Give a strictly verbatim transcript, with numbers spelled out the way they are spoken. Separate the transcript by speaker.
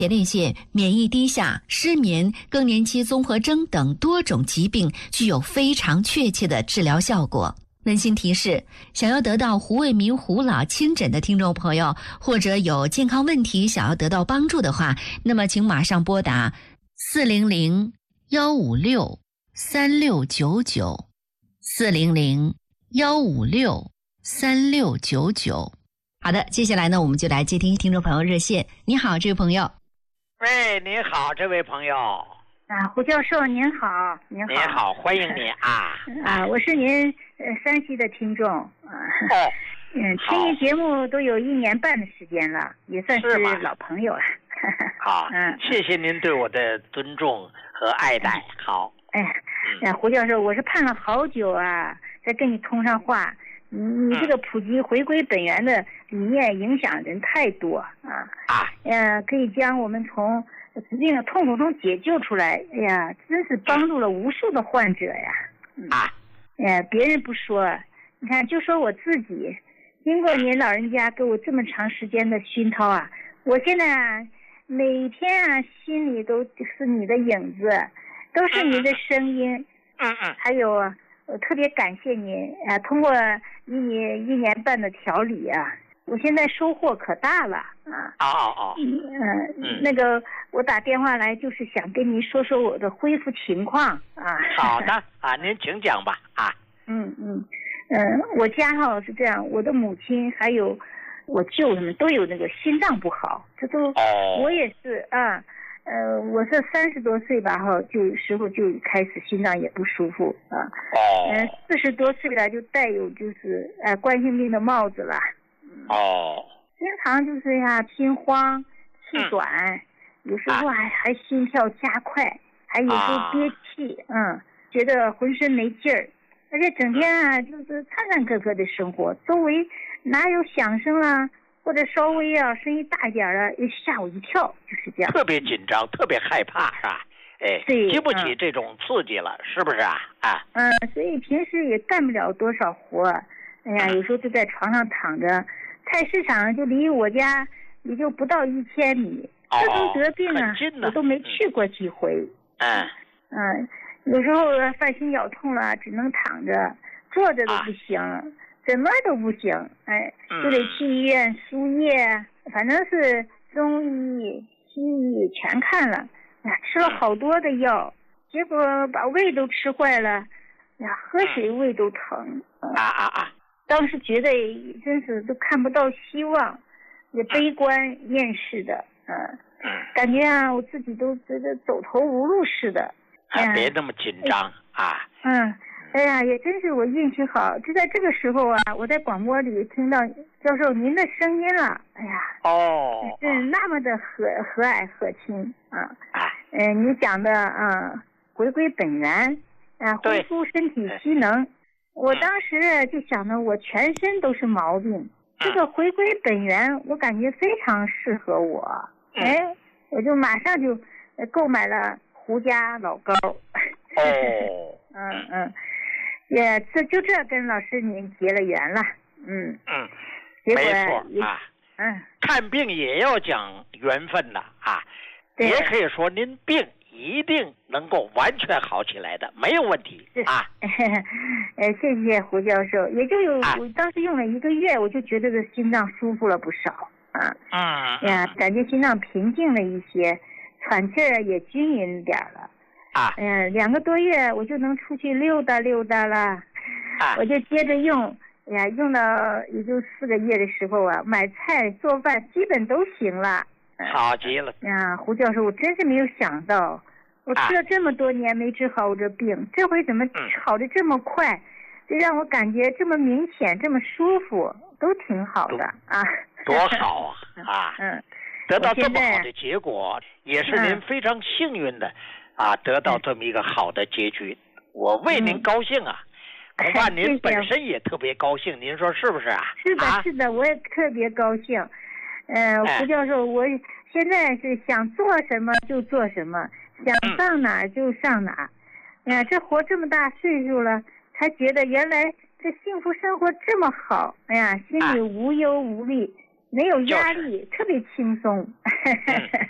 Speaker 1: 前列腺、免疫低下、失眠、更年期综合征等多种疾病具有非常确切的治疗效果。温馨提示：想要得到胡卫民胡老亲诊的听众朋友，或者有健康问题想要得到帮助的话，那么请马上拨打四零零幺五六三六九九四零零幺五六三六九九。好的，接下来呢，我们就来接听听众朋友热线。你好，这位朋友。
Speaker 2: 喂，你好，这位朋友。
Speaker 3: 啊，胡教授您好，您好。
Speaker 2: 您好，欢迎你啊。
Speaker 3: 啊，我是您呃山西的听众啊。
Speaker 2: 哦。
Speaker 3: 嗯，听您节目都有一年半的时间了，也算是老朋友了。
Speaker 2: 好，嗯，谢谢您对我的尊重和爱戴。好。
Speaker 3: 哎，哎，胡教授，我是盼了好久啊，才跟你通上话。你你这个普及回归本源的理念影响人太多啊。
Speaker 2: 啊。
Speaker 3: 呃，可以将我们从疾病的痛苦中解救出来。哎呀，真是帮助了无数的患者呀。
Speaker 2: 嗯、啊。
Speaker 3: 哎，别人不说，你看，就说我自己，经过您老人家给我这么长时间的熏陶啊，我现在啊，每天啊，心里都是你的影子，都是你的声音。
Speaker 2: 嗯嗯。
Speaker 3: 还有啊。我特别感谢您啊！通过一年一年半的调理啊，我现在收获可大了啊！
Speaker 2: 哦哦哦，
Speaker 3: 嗯嗯，那个我打电话来就是想跟您说说我的恢复情况啊。
Speaker 2: 好的啊，您请讲吧啊。
Speaker 3: 嗯嗯嗯，我家哈是这样，我的母亲还有我舅他们都有那个心脏不好，这都、
Speaker 2: 哦、
Speaker 3: 我也是啊。呃，我是三十多岁吧，哈，就时候就开始心脏也不舒服啊。
Speaker 2: 哦。
Speaker 3: 嗯，四十多岁了就带有就是呃冠心病的帽子了。
Speaker 2: 哦。
Speaker 3: 经常就是呀心慌、气短，嗯、有时候还、啊、还心跳加快，还有时候憋气，啊、嗯，觉得浑身没劲儿，而且整天啊就是颤颤巍巍的生活，周围哪有响声啦？或者稍微啊声音大一点啊，又吓我一跳，就是这样。
Speaker 2: 特别紧张，特别害怕，是吧？哎，经不起这种刺激了，嗯、是不是啊？啊。
Speaker 3: 嗯，所以平时也干不了多少活。哎呀，有时候就在床上躺着，菜市场就离我家也就不到一千米。
Speaker 2: 哦。
Speaker 3: 这都得病啊，我都没去过几回。
Speaker 2: 嗯。
Speaker 3: 嗯，有时候犯心绞痛了，只能躺着，坐着都不行。啊，什么都不行，哎，就得去医院输液，反正是中医、西医全看了，哎呀，吃了好多的药，结果把胃都吃坏了，哎呀，喝水胃都疼。
Speaker 2: 啊啊啊！
Speaker 3: 当时觉得真是都看不到希望，也悲观厌世的，嗯、呃，感觉啊，我自己都觉得走投无路似的。
Speaker 2: 哎呀，别那么紧张啊。
Speaker 3: 嗯。哎呀，也真是我运气好，就在这个时候啊，我在广播里听到教授您的声音了。哎呀，
Speaker 2: 哦，
Speaker 3: 是那么的和和蔼和亲啊！嗯、呃，你讲的啊，回归本源，啊，恢复身体机能。我当时就想着，我全身都是毛病，嗯、这个回归本源，我感觉非常适合我。嗯、哎，我就马上就购买了胡家老膏。
Speaker 2: 哦，
Speaker 3: 嗯嗯。也这就这跟老师您结了缘了，嗯
Speaker 2: 嗯，
Speaker 3: 结果
Speaker 2: 没错啊，
Speaker 3: 嗯，
Speaker 2: 看病也要讲缘分的啊，也可以说您病一定能够完全好起来的，没有问题啊。
Speaker 3: 呃，谢谢胡教授，也就有、啊、我当时用了一个月，我就觉得这心脏舒服了不少啊，
Speaker 2: 嗯
Speaker 3: 呀，感觉心脏平静了一些，喘气儿也均匀点了。
Speaker 2: 啊，
Speaker 3: 嗯、呃，两个多月我就能出去溜达溜达了，
Speaker 2: 啊，
Speaker 3: 我就接着用，哎呀，用到也就四个月的时候啊，买菜做饭基本都行了，
Speaker 2: 好极了。
Speaker 3: 呀，胡教授，我真是没有想到，我吃了这么多年没治好我这病，啊、这回怎么好的这么快，嗯、这让我感觉这么明显，这么舒服，都挺好的啊，
Speaker 2: 多好啊啊，
Speaker 3: 嗯，
Speaker 2: 得到这么好的结果，也是您非常幸运的。啊，得到这么一个好的结局，嗯、我为您高兴啊！恐怕您本身也特别高兴，您说是不是啊？
Speaker 3: 是的，是的，我也特别高兴。呃，胡教授，我现在是想做什么就做什么，想上哪儿就上哪儿。哎呀，这活这么大岁数了，才觉得原来这幸福生活这么好。哎呀，心里无忧无虑，没有压力，特别轻松。